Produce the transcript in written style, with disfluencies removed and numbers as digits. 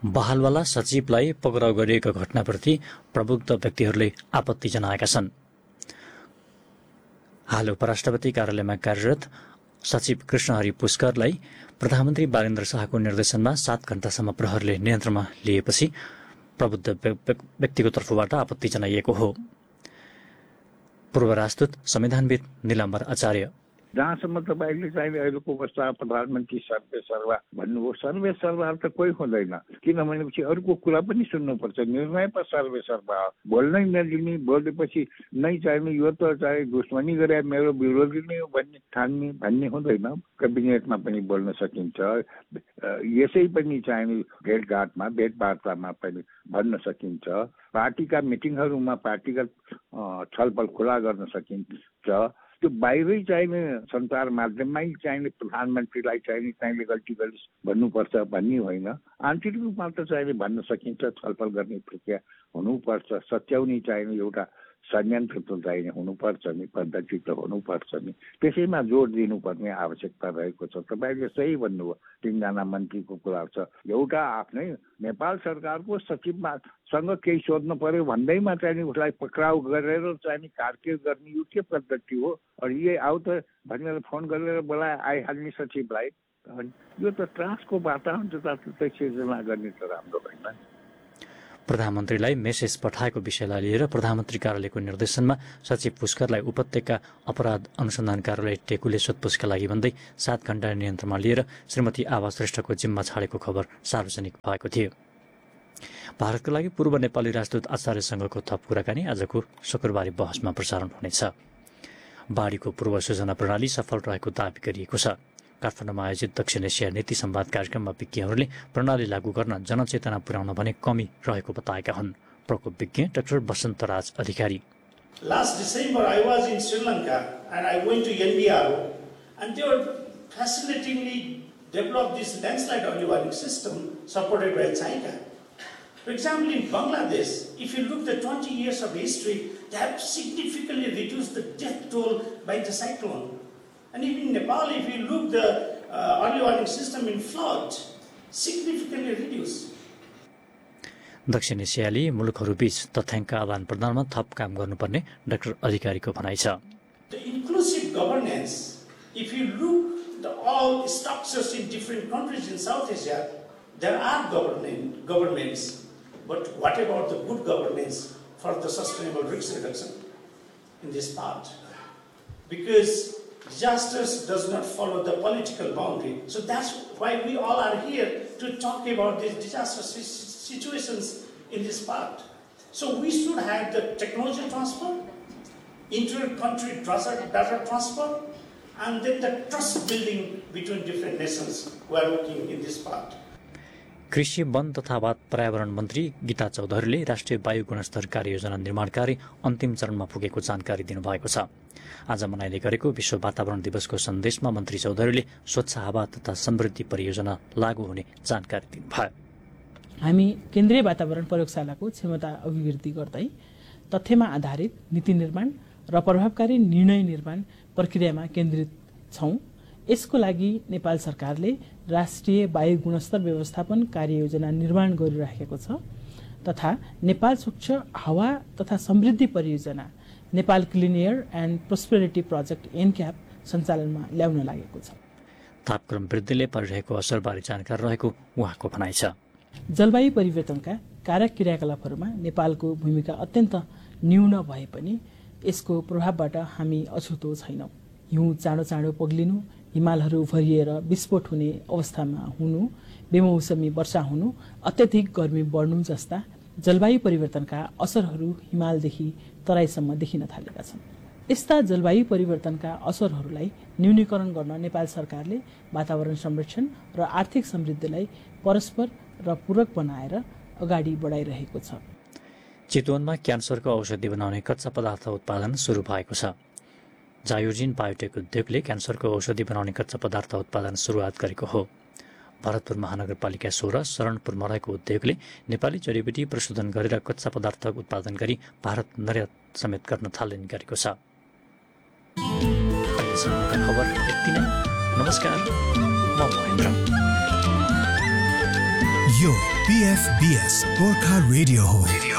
बहालवाला सचिवलाई पक्राउ गरिएको घटनाप्रति प्रबुद्ध व्यक्तिहरूले आपत्ति जनाएका छन्। हाल उपराष्ट्रपति कार्यालयमा कार्यरत सचिव कृष्णहरि पुष्करलाई प्रधानमन्त्री बालेन्द्र शाहको निर्देशनमा 7 घण्टासम्म प्रहरीले नियन्त्रणमा लिएपछि प्रबुद्ध व्यक्तिको तर्फबाट आपत्ति जनाइएको हो। पूर्व राजदूत संविधानविद निलम्बर आचार्य, जहाँसम्म तपाईँले चाहिँ अहिलेको अवस्था प्रधानमन्त्री सर्वे भन्नुभयो, सर्वे त कोही हुँदैन, किनभनेपछि अरूको कुरा पनि सुन्नुपर्छ। निर्णय पर सर्वे बोल्नै नदिने, बोलेपछि नै चाहिने यो त चाहिँ दुश्मनी गरे मेरो विरोधी नै हो भन्ने हुँदैन। कैबिनेटमा पनि बोल्न सकिन्छ, यसै पनि चाहिने भेटघाटमा भेटवार्तामा पनि भन्न सकिन्छ, पार्टीका मिटिङहरूमा पार्टीगत छलफल खुला गर्न सकिन्छ। त्यो बाहिरै चाहिने सञ्चार माध्यममै चाहिने प्रधानमन्त्रीलाई चाहिने गल्ती गरिस् भन्नुपर्छ भन्ने होइन। आन्तरिक रूपमा त चाहिने भन्न सकिन्छ, छलफल गर्ने प्रक्रिया हुनुपर्छ, सच्याउने चाहिने एउटा संयन्त्र त चाहिने हुनुपर्छ नि, पद्धति त हुनुपर्छ नि। त्यसैमा जोड दिनुपर्ने आवश्यकता रहेको छ। तपाईँले सही भन्नुभयो, 3 जना मन्त्रीको कुरा छ। एउटा आफ्नै नेपाल सरकारको सचिवमा सँग केही सोध्नु पर्यो भन्दैमा चाहिँ उसलाई पक्राउ गरेर चाहिँ कारकीर्द गर्ने यो के पद्धति हो? अनि ये आऊ त भनेर फोन गरेर बोलाए आइहाल्ने सचिवलाई, यो त त्रासको वातावरण जताततै सिर्जना गर्ने त राम्रो होइन। प्रधानमन्त्रीलाई मेसेज पठाएको विषयलाई लिएर प्रधानमन्त्री कार्यालयको निर्देशनमा सचिव पुष्करलाई उपत्यका अपराध अनुसन्धान कार्यालय टेकुले सोधपुछका लागि भन्दै 7 घण्टा नियन्त्रणमा लिएर श्रीमती आभा श्रेष्ठको जिम्मा छाडेको खबर सार्वजनिक भएको थियो। भारतको लागि पूर्व नेपाली राजदूत आचार्यसँगको थप कुराकानी आजको शुक्रबारे बहसमा प्रसारण हुनेछ। बाढीको पूर्व सूचना प्रणाली सफल रहेको दावी गरिएको छ। काठमाडौँमा आयोजित दक्षिण एसिया नीति संवाद कार्यक्रममा विज्ञहरूले प्रणाली लागू गर्न जनचेतना पुर्याउन भने कमी रहेको बताएका हुन्। प्रकोप विज्ञ doctor बसन्तराज Adhikari, Last December I was in Sri Lanka and I went to NDRO and they were fascinatingly developed this landslide early warning system supported by China. For example, in Bangladesh, if you look at the 20 years of history, they have significantly reduced the death toll by the cyclone. And even in Nepal, if you look the early warning system in flood, significantly reduced. दक्षिण एसियाली मुलुकहरूबीच तथ्याङ्क आदान प्रदानमा थप काम गर्नुपर्ने doctor अधिकारीको भनाइ छ। The inclusive governance, if you look at all structures in different countries in South Asia, there are governments, but what about the good governance for the sustainable risk reduction in this part? Because disasters does not follow the political boundary. So that's why we all are here to talk about these disaster situations in this part. So we should have the technology transfer, inter-country data transfer, and then the trust building between different nations who are working in this part. कृषि, वन तथा पर्यावरण मन्त्री गीता चौधरीले राष्ट्रिय वायु गुणस्तर कार्ययोजना निर्माण कार्य अन्तिम चरणमा पुगेको जानकारी दिनुभएको छ। आज मनाइने गरेको विश्व वातावरण दिवसको सन्देशमा मन्त्री चौधरीले स्वच्छ हावा तथा समृद्धि परियोजना लागू हुने जानकारी दिनुभयो। हामी केन्द्रीय वातावरण प्रयोगशालाको क्षमता अभिवृद्धि गर्दै तथ्यमा आधारित नीति निर्माण र प्रभावकारी निर्णय निर्माण प्रक्रियामा केन्द्रित छौं। यसको लागि नेपाल सरकारले राष्ट्रिय वायु गुणस्तर व्यवस्थापन कार्ययोजना निर्माण गरिरहेको छ तथा नेपाल स्वच्छ हावा तथा समृद्धि परियोजना Nepal clean air and prosperity project एनक्याप सञ्चालनमा ल्याउन लागेको छ। तापक्रम वृद्धिले परिरहेको असरबारे जानकार रहेको उहाँको भनाइ छ। जलवायु परिवर्तनका कारक क्रियाकलापहरूमा नेपालको भूमिका अत्यन्त न्यून भए पनि यसको प्रभावबाट हामी अछुतो छैनौं। हिउँ चाँडो चाँडो पग्लिनु, हिमालहरू भरिएर विस्फोट हुने अवस्थामा हुनु, बेमौसमी वर्षा हुनु, अत्यधिक गर्मी बढ्नु जस्ता जलवायु परिवर्तनका असरहरू हिमालदेखि तराईसम्म देखिन थालेका छन्। यस्ता जलवायु परिवर्तनका असरहरूलाई न्यूनीकरण गर्न नेपाल सरकारले वातावरण संरक्षण र आर्थिक समृद्धिलाई परस्पर र पूरक बनाएर अगाडि बढाइरहेको छ। चितवनमा क्यान्सरको औषधि बनाउने कच्चा पदार्थ उत्पादन सुरु भएको छ। जायोजिन बायोटेक उद्योगले क्यान्सरको औषधि बनाउने कच्चा पदार्थ उत्पादन सुरुवात गरेको हो। भरतपुर महानगरपालिका 16 शरणपुरमा रहेको उद्योगले नेपाली जडीबुटी प्रशोधन गरेर कच्चा पदार्थ उत्पादन गरी भारत निर्यात समेत गर्न थालनी गरेको छ। खबर यति नै। नमस्कार, म महेन्द्र। यो PFBS गोर्खा रेडियो हो।